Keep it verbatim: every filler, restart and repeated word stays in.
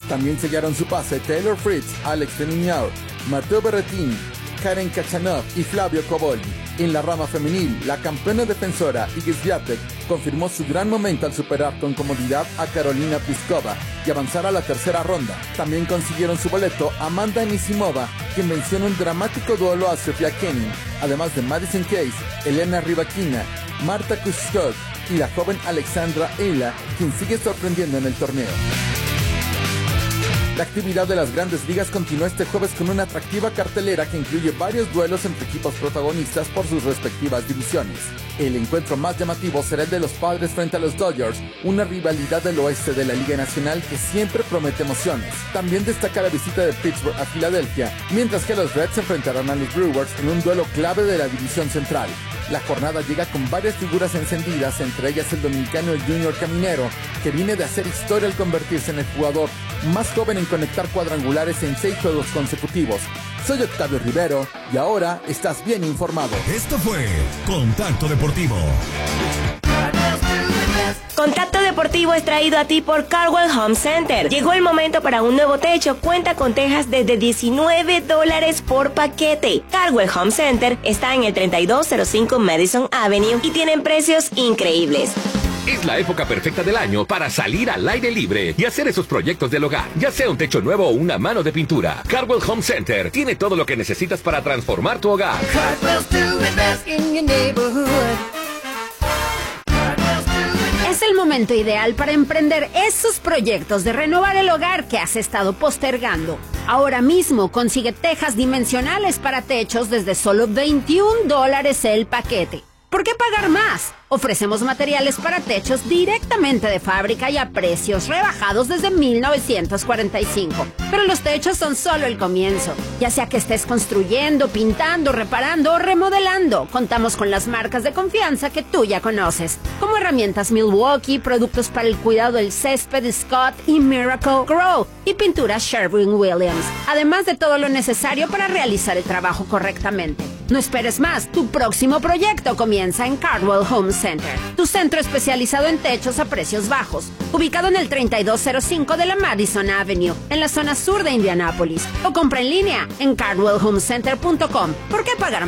También sellaron su pase Taylor Fritz, Alex Denigneur, Matteo Berrettini, Karen Kachanov y Flavio Cobolli. En la rama femenil, la campeona defensora Iga Swiatek confirmó su gran momento al superar con comodidad a Karolina Pliskova y avanzar a la tercera ronda. También consiguieron su boleto Amanda Anisimova, quien venció en un dramático duelo a Sofia Kenin, además de Madison Keys, Elena Rybakina, Marta Kuskov y la joven Alexandra Eila, quien sigue sorprendiendo en el torneo. La actividad de las grandes ligas continúa este jueves con una atractiva cartelera que incluye varios duelos entre equipos protagonistas por sus respectivas divisiones. El encuentro más llamativo será el de los Padres frente a los Dodgers, una rivalidad del oeste de la Liga Nacional que siempre promete emociones. También destaca la visita de Pittsburgh a Filadelfia, mientras que los Reds se enfrentarán a los Brewers en un duelo clave de la división central. La jornada llega con varias figuras encendidas, entre ellas el dominicano Junior Caminero, que viene de hacer historia al convertirse en el jugador más joven en conectar cuadrangulares en seis juegos consecutivos. Soy Octavio Rivero y ahora estás bien informado. Esto fue Contacto Deportivo. Contacto Deportivo es traído a ti por Cardwell Home Center. Llegó el momento para un nuevo techo. Cuenta con tejas desde diecinueve dólares por paquete. Cardwell Home Center está en el treinta y dos cero cinco Madison Avenue y tienen precios increíbles. Es la época perfecta del año para salir al aire libre y hacer esos proyectos del hogar, ya sea un techo nuevo o una mano de pintura. Cardwell Home Center tiene todo lo que necesitas para transformar tu hogar. Es el momento ideal para emprender esos proyectos de renovar el hogar que has estado postergando. Ahora mismo consigue tejas dimensionales para techos desde solo veintiún dólares el paquete. ¿Por qué pagar más? Ofrecemos materiales para techos directamente de fábrica y a precios rebajados desde mil novecientos cuarenta y cinco. Pero los techos son solo el comienzo. Ya sea que estés construyendo, pintando, reparando o remodelando, contamos con las marcas de confianza que tú ya conoces, como herramientas Milwaukee, productos para el cuidado del césped Scott y Miracle Grow y pinturas Sherwin-Williams, además de todo lo necesario para realizar el trabajo correctamente. No esperes más, tu próximo proyecto comienza en Cardwell Home Center, tu centro especializado en techos a precios bajos, ubicado en el treinta y dos cero cinco de la Madison Avenue, en la zona sur de Indianápolis, o compra en línea en cardwell home center punto com. ¿Por qué pagar más?